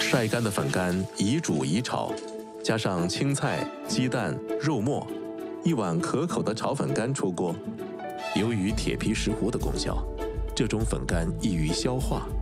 晒干的粉干宜煮宜炒，加上青菜、鸡蛋、肉末，一碗可口的炒粉干出锅。由于铁皮石斛的功效，这种粉干易于消化，